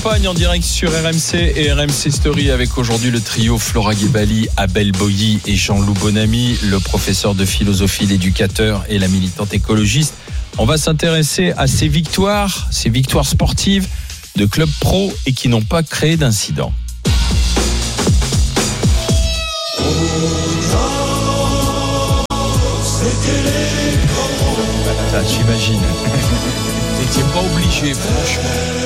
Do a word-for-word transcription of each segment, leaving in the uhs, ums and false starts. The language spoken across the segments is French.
Espagne en direct sur R M C et R M C Story avec aujourd'hui le trio Flora Gebali, Abel Boilly et Jean-Loup Bonamy, le professeur de philosophie, l'éducateur et la militante écologiste. On va s'intéresser à ces victoires, ces victoires sportives de clubs pro et qui n'ont pas créé d'incident. Ah, j'imagine. T'étais pas obligé, franchement,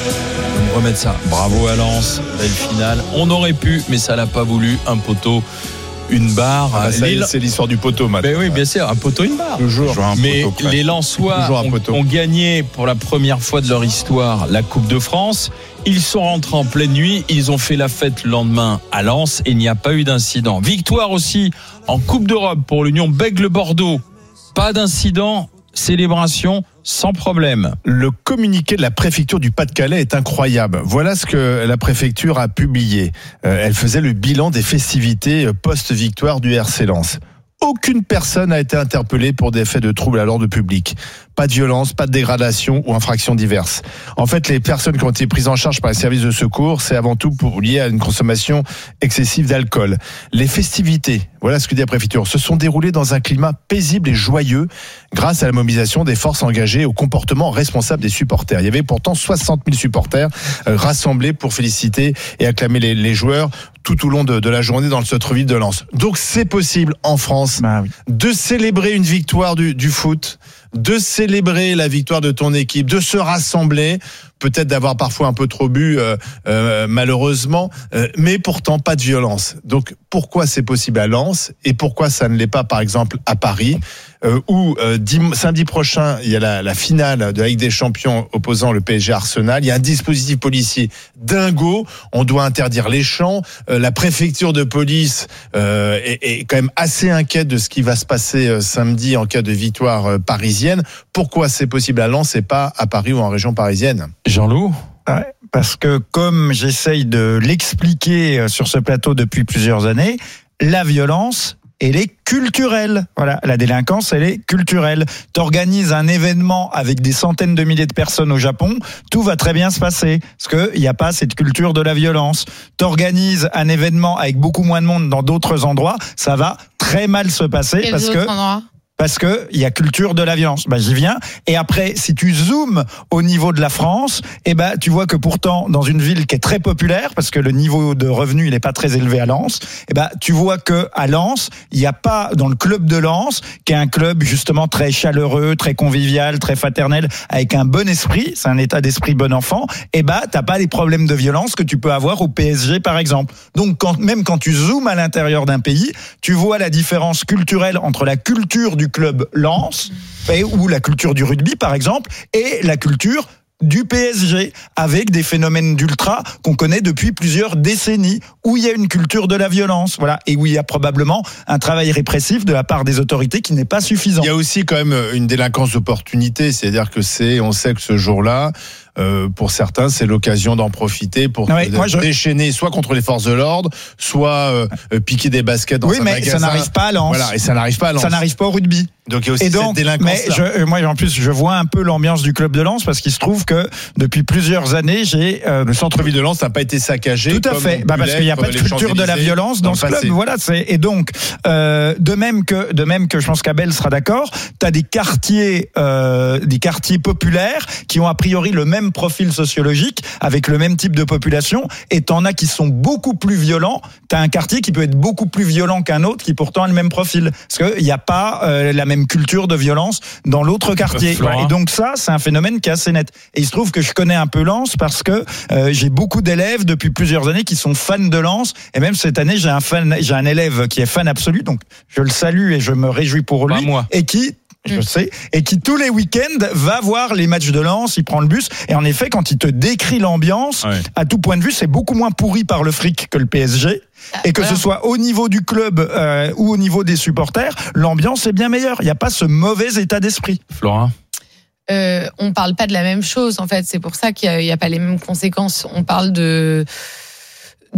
de me remettre ça. Bravo à Lens, belle finale. On aurait pu, mais ça l'a pas voulu. Un poteau, une barre. Ah bah ça les... C'est l'histoire du poteau maintenant. Ben oui, bien sûr, un poteau, une barre. Toujours un mais poteau près. Les Lensois ont, ont gagné pour la première fois de leur histoire la Coupe de France. Ils sont rentrés en pleine nuit. Ils ont fait la fête le lendemain à Lens et il n'y a pas eu d'incident. Victoire aussi en Coupe d'Europe pour l'Union Bègles-Bordeaux. Pas d'incident. Célébration sans problème. Le communiqué de la préfecture du Pas-de-Calais est incroyable. Voilà ce que la préfecture a publié. Euh, elle faisait le bilan des festivités post-victoire du R C Lens. Aucune personne n'a été interpellée pour des faits de troubles à l'ordre public. Pas de violence, pas de dégradation ou infractions diverses. En fait, les personnes qui ont été prises en charge par les services de secours, c'est avant tout pour lié à une consommation excessive d'alcool. Les festivités, voilà ce que dit la préfecture, se sont déroulées dans un climat paisible et joyeux grâce à la mobilisation des forces engagées au comportement responsable des supporters. Il y avait pourtant soixante mille supporters euh, rassemblés pour féliciter et acclamer les, les joueurs tout au long de, de la journée dans le centre-ville de Lens. Donc c'est possible en France bah oui. de célébrer une victoire du, du foot, de célébrer la victoire de ton équipe, de se rassembler, peut-être d'avoir parfois un peu trop bu euh, euh, malheureusement, euh, mais pourtant pas de violence. Donc pourquoi c'est possible à Lens et pourquoi ça ne l'est pas par exemple à Paris euh, où euh, dim- samedi prochain il y a la, la finale de la Ligue des Champions opposant le P S G à Arsenal. Il y a un dispositif policier dingo. On doit interdire les chants. Euh, la préfecture de police euh, est, est quand même assez inquiète de ce qui va se passer euh, samedi en cas de victoire euh, parisienne. Pourquoi c'est possible à Lens et pas à Paris ou en région parisienne? Jean-Loup ? Ouais, parce que comme j'essaye de l'expliquer sur ce plateau depuis plusieurs années, la violence, elle est culturelle. Voilà, la délinquance, elle est culturelle. T'organises un événement avec des centaines de milliers de personnes au Japon, tout va très bien se passer, parce qu'il n'y a pas cette culture de la violence. T'organises un événement avec beaucoup moins de monde dans d'autres endroits, ça va très mal se passer. Quels parce autres que endroits ? Parce que il y a culture de la violence. Ben, j'y viens. Et après, si tu zoomes au niveau de la France, eh ben, tu vois que pourtant, dans une ville qui est très populaire, parce que le niveau de revenu, il est pas très élevé à Lens, eh ben, tu vois que à Lens, il n'y a pas, dans le club de Lens, qui est un club justement très chaleureux, très convivial, très fraternel, avec un bon esprit, c'est un état d'esprit bon enfant, eh ben, t'as pas les problèmes de violence que tu peux avoir au P S G, par exemple. Donc, quand, même quand tu zoomes à l'intérieur d'un pays, tu vois la différence culturelle entre la culture du club Lens ou la culture du rugby par exemple et la culture du P S G avec des phénomènes d'ultra qu'on connaît depuis plusieurs décennies où il y a une culture de la violence, voilà, et où il y a probablement un travail répressif de la part des autorités qui n'est pas suffisant. Il y a aussi quand même une délinquance d'opportunité, c'est-à-dire que c'est, on sait que ce jour-là, Euh, pour certains, c'est l'occasion d'en profiter pour ouais, de, moi je... déchaîner soit contre les forces de l'ordre, soit euh, piquer des baskets dans oui, un mais magasin. ça n'arrive pas à Lens. Voilà, et ça n'arrive pas à Lens. Ça n'arrive pas au rugby. Donc il y a aussi et donc, cette délinquance. Mais je, moi, en plus, je vois un peu l'ambiance du club de Lens parce qu'il se trouve que depuis plusieurs années, j'ai euh, le centre-ville de Lens n'a pas été saccagé. Tout à fait, bah parce qu'il n'y a pas de culture de la violence dans, dans ce club. Voilà, c'est et donc euh, de même que de même que je pense qu'Abel sera d'accord. T'as des quartiers, euh, des quartiers populaires qui ont a priori le même profil sociologique, avec le même type de population, et t'en as qui sont beaucoup plus violents. T'as un quartier qui peut être beaucoup plus violent qu'un autre, qui pourtant a le même profil, parce qu'il n'y a pas euh, la même culture de violence dans l'autre quartier. Et donc ça, c'est un phénomène qui est assez net. Et il se trouve que je connais un peu Lens parce que euh, j'ai beaucoup d'élèves depuis plusieurs années qui sont fans de Lens, et même cette année, j'ai un fan, j'ai un élève qui est fan absolu, donc je le salue et je me réjouis pour lui, moi. et qui je sais, et qui tous les week-ends va voir les matchs de Lens, il prend le bus, et en effet, quand il te décrit l'ambiance, ouais. à tout point de vue, c'est beaucoup moins pourri par le fric que le P S G, et que voilà. ce soit au niveau du club euh, ou au niveau des supporters, l'ambiance est bien meilleure. Il n'y a pas ce mauvais état d'esprit. Flora ? euh, On parle pas de la même chose, en fait. C'est pour ça qu'il n'y a, a pas les mêmes conséquences. On parle de... de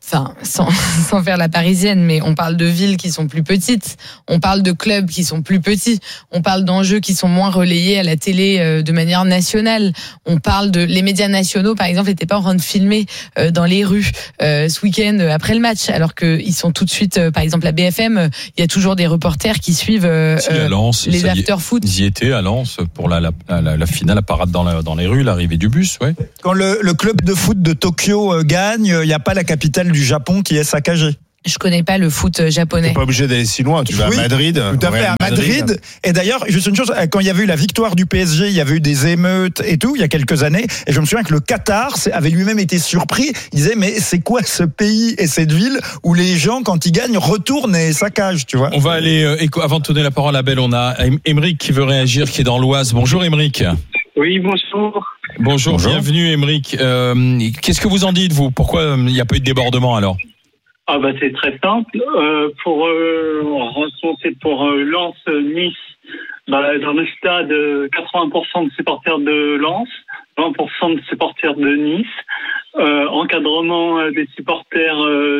Enfin, sans, sans faire la parisienne, mais on parle de villes qui sont plus petites, on parle de clubs qui sont plus petits, on parle d'enjeux qui sont moins relayés à la télé euh, de manière nationale. On parle de les médias nationaux, par exemple, n'étaient pas en train de filmer euh, dans les rues euh, ce week-end euh, après le match, alors qu'ils sont tout de suite, euh, par exemple, la B F M, il euh, y a toujours des reporters qui suivent euh, si, à Lens, les after-foot. Ils y étaient à Lens pour la, la, la, la finale, la parade dans, la, dans les rues, l'arrivée du bus, ouais. Quand le, le club de foot de Tokyo euh, gagne, il n'y a pas la capitale du Japon qui est saccagée. Je connais pas le foot japonais. T'es pas obligé d'aller si loin. Tu vas oui, à Madrid. Tout à fait, à Madrid. Madrid. Et d'ailleurs, juste une chose, quand il y avait eu la victoire du P S G, il y avait eu des émeutes et tout, il y a quelques années. Et je me souviens que le Qatar avait lui-même été surpris. Il disait, mais c'est quoi ce pays et cette ville où les gens, quand ils gagnent, retournent et saccagent, tu vois? On va aller, euh, avant de donner la parole à Belle, on a Émeric qui veut réagir, qui est dans l'Oise. Bonjour Émeric. Oui, bonjour. Bonjour, Bonjour. Bienvenue Émeric. Euh, qu'est-ce que vous en dites, vous? Pourquoi il n'y a pas eu de débordement alors? Ah bah c'est très simple. Euh, pour euh, c'est pour euh, Lens Nice. Bah, dans le stade, quatre-vingts pour cent de supporters de Lens, vingt pour cent de supporters de Nice. Euh, encadrement des supporters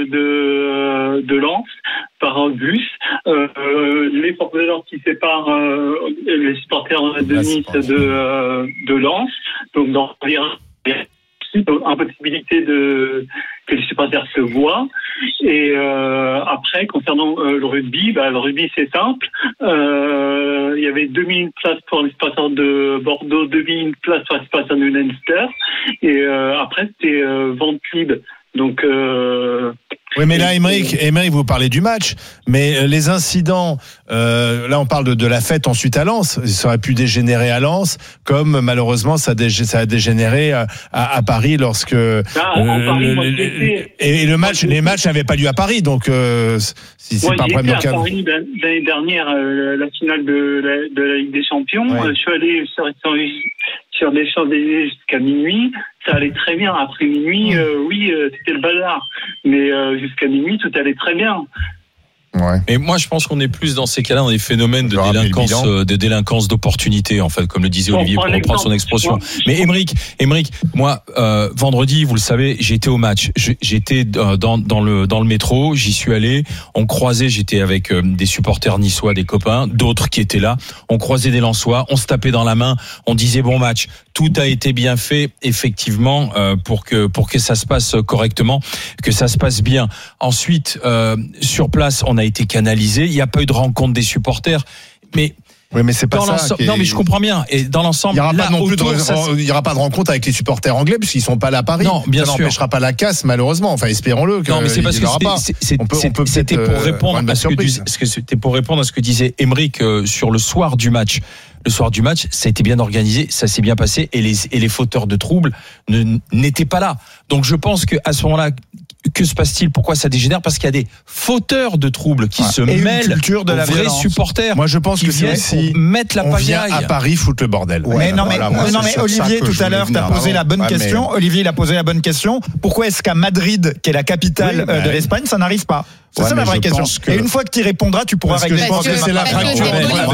de de Lens par bus. Euh, les forces de l'ordre qui séparent euh, les supporters de Nice de euh, de Lens. Donc dans les impossibilité de que les supporters se voient. Et euh, après, concernant euh, le rugby, bah, le rugby c'est simple. Euh, il y avait deux mille places pour les supporters de Bordeaux, deux mille places pour les supporters de Leinster. Et euh, après, c'était euh, vente libre. Donc euh, oui, mais là, Émeric, Émeric, vous parlez du match, mais les incidents, euh, là, on parle de, de la fête ensuite à Lens. Ça aurait pu dégénérer à Lens, comme malheureusement ça, dé, ça a dégénéré à, à, à Paris lorsque ah, euh, Paris, moi, et, et le match, les matchs n'avaient pas lieu à Paris, donc euh, si c'est moi, pas un problème de cadre. Moi, j'ai été à Paris l'année dernière, euh, la finale de la, de la Ligue des Champions. Ouais. Je suis allé sur, sur des Champs-Élysées jusqu'à minuit. Ça allait très bien. Après minuit, euh, oui, euh, c'était le bazar. Mais euh, jusqu'à minuit, tout allait très bien. Ouais. Et moi, je pense qu'on est plus dans ces cas-là, dans des phénomènes de délinquance, euh, de délinquance d'opportunité, en fait, comme le disait Olivier, pour reprendre son expression. Mais Émeric, Émeric, moi, euh, vendredi, vous le savez, j'étais au match. J'étais dans, dans le dans le métro, j'y suis allé. On croisait, j'étais avec euh, des supporters niçois, des copains, d'autres qui étaient là. On croisait des Lensois, on se tapait dans la main, on disait bon match. Tout a été bien fait, effectivement, euh, pour que pour que ça se passe correctement, que ça se passe bien. Ensuite, euh, sur place, on a été canalisé. Il n'y a pas eu de rencontre des supporters, mais oui, mais c'est pas dans ça. Est... Non, mais je comprends bien. Et dans l'ensemble, il n'y aura là, pas non plus de, ça... il y aura pas de rencontre avec les supporters anglais puisqu'ils sont pas là à Paris. Non, bien ça sûr. n'empêchera pas la casse, malheureusement. Enfin, espérons-le. Non, mais c'est parce que c'était, c'était pour répondre à ce que, du, ce que c'était pour répondre à ce que disait Émeric euh, sur le soir du match. Le soir du match, ça a été bien organisé, ça s'est bien passé, et les et les fauteurs de troubles ne, n'étaient pas là. Donc je pense que à ce moment-là, que se passe-t-il? Pourquoi ça dégénère? Parce qu'il y a des fauteurs de troubles qui ouais. se et mêlent de la aux vrais supporters. Moi, je pense que c'est aussi mettre la on pagaille. Vient à Paris foutre le bordel. Ouais, mais non, mais, voilà, moi, non, mais Olivier, tout à l'heure, t'as posé la bonne ouais, question. Mais... Olivier, il a posé la bonne question. Pourquoi est-ce qu'à Madrid, qui est la capitale oui, de l'Espagne, ça n'arrive pas? C'est ouais, ça la vraie question. Que... Et une fois que tu y répondras, tu pourras régler. Je pense que c'est la fracture.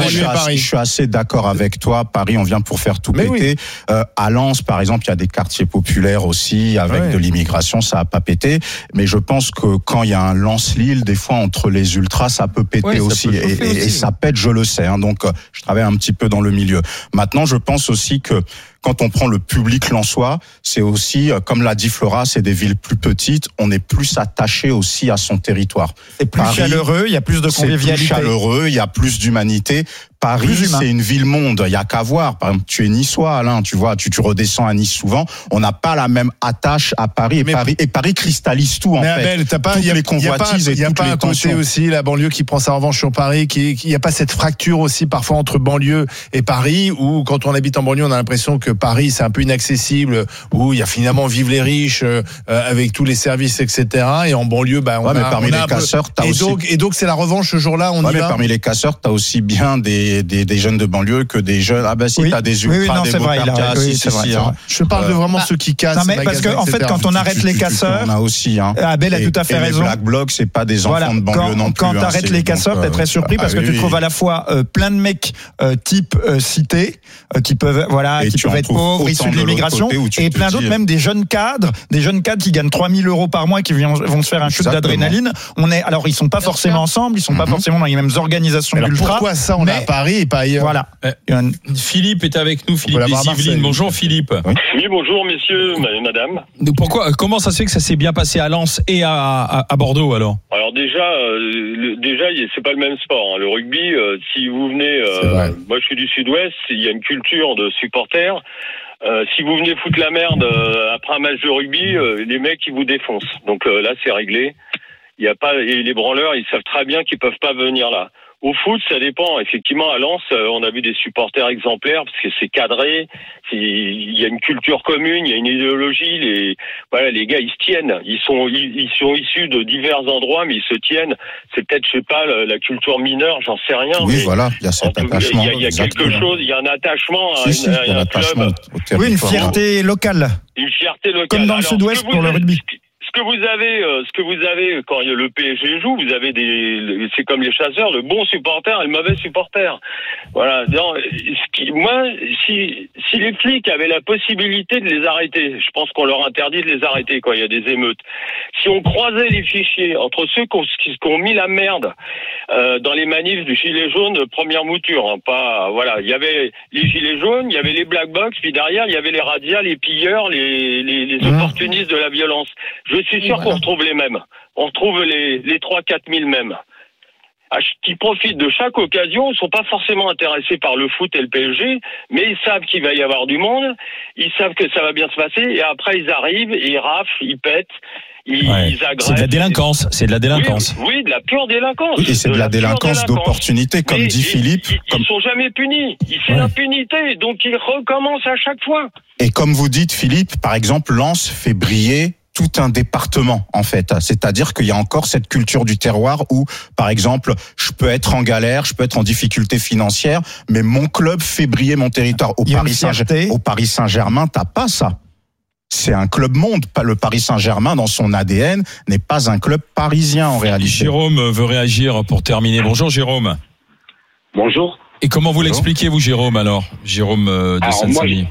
Je suis assez d'accord avec toi. Paris, on vient pour faire tout péter. Oui. Euh, à Lens, par exemple, il y a des quartiers populaires aussi avec ouais. de l'immigration, ça a pas pété. Mais je pense que quand il y a un Lens-Lille, des fois entre les ultras, ça peut péter ouais, aussi. Peut et, aussi. Et, et ça pète, je le sais. Hein, donc, euh, je travaille un petit peu dans le milieu. Maintenant, je pense aussi que quand on prend le public lensois, c'est aussi, comme l'a dit Flora, c'est des villes plus petites, on est plus attaché aussi à son territoire. C'est plus Paris, chaleureux, il y a plus de convivialité. C'est plus chaleureux, il y a plus d'humanité. Paris, c'est une ville-monde, il y a qu'à voir. Par exemple, tu es niçois, Alain, tu vois, tu, tu redescends à Nice souvent. On n'a pas la même attache à Paris. Et, Paris, et Paris cristallise tout, en mais fait. Abel, t'as pas, toutes y a, les convoitises et toutes les tensions. Il n'y a pas un côté aussi, la banlieue qui prend sa revanche sur Paris, qui, il n'y a pas cette fracture aussi parfois entre banlieue et Paris, où quand on habite en banlieue, on a l'impression que Paris, c'est un peu inaccessible, où il y a finalement vivent les riches, euh, avec tous les services, et cetera. Et en banlieue, bah, on ouais, a, mais parmi on les a casseurs, t'as et aussi... donc, et donc, c'est la revanche ce jour-là, on ouais, y mais va. Parmi les casseurs, t'as aussi bien des, des, des, des jeunes de banlieue que des jeunes. Ah bah si, oui. t'as des ultras, oui, oui, non, des c'est vrai, Bocarca, oui, si, c'est si, vrai, si, hein. Je parle de vraiment bah, ceux qui cassent. Non, mais parce magasins, qu'en en fait, quand on arrête les casseurs, on a aussi. Hein. Abel a et, tout à fait et raison. Les Black Blocs, c'est pas des enfants voilà, de banlieue quand, non plus. Quand hein, t'arrêtes les casseurs, donc, t'es très surpris ah, parce oui, que tu oui. trouves à la fois euh, plein de mecs euh, type euh, cité euh, qui peuvent, voilà, Et qui tu peuvent en être trouves pauvres, autant issus de de l'autre l'immigration, côté où tu et te plein dis- d'autres, même des jeunes cadres, des jeunes cadres qui gagnent trois mille euros par mois et qui vont, vont se faire un shoot Exactement. d'adrénaline. On est, alors ils sont pas Bien forcément sûr. ensemble, ils sont pas Mhm. forcément dans les mêmes organisations Alors d'ultra. pourquoi ça on mais- l'a à Paris et pas ailleurs? Voilà. Euh, Il y a un- Philippe est avec nous, Philippe l'avoir à des Yvelines. Marseille. Bonjour Philippe. Oui, bonjour messieurs, ma- madame. Donc, Pourquoi, comment ça se fait que ça s'est bien passé à Lens et à, à, à Bordeaux alors? Alors déjà, euh, le, déjà, y- c'est pas le même sport. Hein. Le rugby, euh, si vous venez, C'est vrai. euh, moi je suis du Sud-Ouest, il y a une culture de supporters. Euh, si vous venez foutre la merde euh, après un match de rugby, euh, les mecs ils vous défoncent. Donc euh, là c'est réglé. Il y a pas et les branleurs, ils savent très bien qu'ils peuvent pas venir là. Au foot, ça dépend. Effectivement, à Lens, euh, on a vu des supporters exemplaires parce que c'est cadré. c'est- Il y a une culture commune, il y a une idéologie. Les voilà, les gars, ils se tiennent. Ils sont ils, ils sont issus de divers endroits, mais ils se tiennennent. C'est peut-être, je sais pas, la, la culture mineure, j'en sais rien. Oui, mais voilà, il y a en cet tout cas, attachement. il y a, il y a quelque exactement. chose, il y a un attachement à, Si, si, une- il y a à un l'attachement club, au Oui, une territoire. fierté locale. une fierté locale. Comme dans le Alors, Sud-Ouest ce que pour vous le avez- rugby. Ce que vous avez, euh, ce que vous avez quand le P S G joue, vous avez des, c'est comme les chasseurs, le bon supporter et le mauvais supporter. Voilà. Non, ce qui, moi, si, si les flics avaient la possibilité de les arrêter, je pense qu'on leur interdit de les arrêter quand il y a des émeutes. Si on croisait les fichiers entre ceux qui ont, qui ont mis la merde euh, dans les manifs du gilet jaune, première mouture, hein, pas, voilà, il y avait les gilets jaunes, il y avait les black box, puis derrière il y avait les radias, les pilleurs, les, les, les Mmh. opportunistes de la violence. Je suis sûr Voilà. qu'on retrouve les mêmes. On retrouve les, les trois quatre mille mêmes. À ch- Qui profitent de chaque occasion, ils sont pas forcément intéressés par le foot et le P S G, mais ils savent qu'il va y avoir du monde, ils savent que ça va bien se passer, et après ils arrivent, et ils raflent, ils pètent, ils, Ouais. ils agressent. C'est de la délinquance. C'est de la délinquance. Oui, oui, de la pure délinquance. Oui, et c'est de la pure délinquance d'opportunité, comme Mais dit ils- Philippe. Ils, ils Comme- sont jamais punis. C'est Ouais. l'impunité, donc ils recommencent à chaque fois. Et comme vous dites, Philippe, par exemple, Lens fait briller tout un département, en fait. C'est-à-dire qu'il y a encore cette culture du terroir où, par exemple, je peux être en galère, je peux être en difficulté financière, mais mon club fait briller mon territoire. Au Il y a une Paris Saint- fierté. au Paris Saint-Germain, t'as pas ça. C'est un club monde. Pas le Paris Saint-Germain, dans son A D N, n'est pas un club parisien, en réalité. Jérôme veut réagir pour terminer. Bonjour Jérôme. Bonjour. Et comment vous Bonjour. l'expliquez vous Jérôme alors? Jérôme euh, de Alors, Seine-Saint-Denis.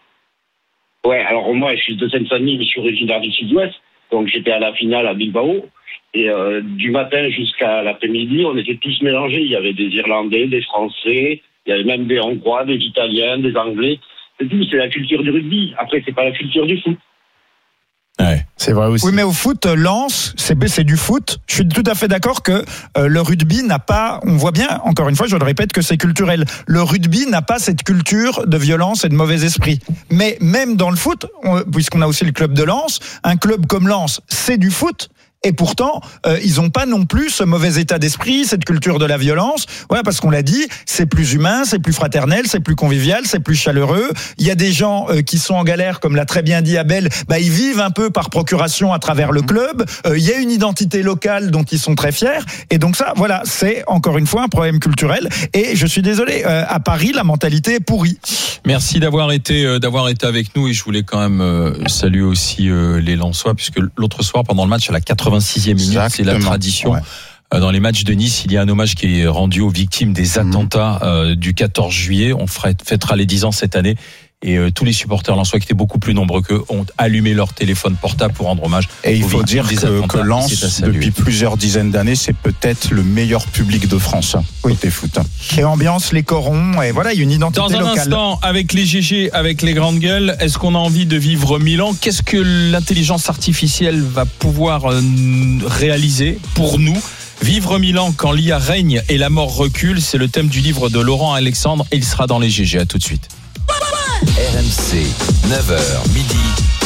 Ouais, alors moi je suis de Seine-Saint-Denis, mais je suis originaire du Sud-Ouest, donc j'étais à la finale à Bilbao, et euh, du matin jusqu'à l'après-midi, on était tous mélangés. Il y avait des Irlandais, des Français, il y avait même des Hongrois, des Italiens, des Anglais. C'est tout, c'est la culture du rugby. Après, c'est pas la culture du foot. Ouais. C'est vrai aussi. Oui, mais au foot, Lens, c'est c'est du foot. Je suis tout à fait d'accord que euh, le rugby n'a pas, on voit bien, encore une fois, je le répète, que c'est culturel. Le rugby n'a pas cette culture de violence et de mauvais esprit. Mais même dans le foot, on- puisqu'on a aussi le club de Lens, un club comme Lens, c'est du foot. Et pourtant, euh, ils n'ont pas non plus ce mauvais état d'esprit, cette culture de la violence. Voilà, parce qu'on l'a dit, c'est plus humain, c'est plus fraternel, c'est plus convivial, c'est plus chaleureux. Il y a des gens euh, qui sont en galère, comme l'a très bien dit Abel. Bah, ils vivent un peu par procuration à travers le club. Euh, il y a une identité locale dont ils sont très fiers. Et donc ça, voilà, c'est encore une fois un problème culturel. Et je suis désolé, euh, à Paris, la mentalité est pourrie. Merci d'avoir été euh, d'avoir été avec nous et je voulais quand même euh, saluer aussi euh, les Lensois puisque l'autre soir pendant le match à la quatre-vingt-sixième minute, c'est la Exactement. tradition. Ouais. Euh, Dans les matchs de Nice, il y a un hommage qui est rendu aux victimes des attentats euh, du quatorze juillet. On fera, fêtera les dix ans cette année. Et euh, tous les supporters lensois qui étaient beaucoup plus nombreux qu'eux ont allumé leur téléphone portable pour rendre hommage. Et il aux faut victimes dire des que, attentats. que Lens, C'est à saluer. depuis plusieurs dizaines d'années, c'est peut-être le meilleur public de France, Oui. côté foot. Et ambiance, les corons, et voilà, il y a une identité Dans un locale. instant, avec les G G, avec les grandes gueules, est-ce qu'on a envie de vivre Milan? Qu'est-ce que l'intelligence artificielle va pouvoir euh, réaliser pour nous? Vivre Milan quand l'I A règne et la mort recule, c'est le thème du livre de Laurent Alexandre et il sera dans les G G. À tout de suite. R M C, neuf heures midi,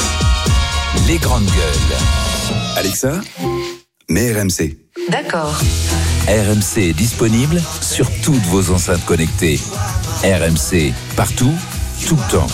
les grandes gueules. Alexa, mets R M C. D'accord. R M C est disponible sur toutes vos enceintes connectées. R M C, partout, tout le temps.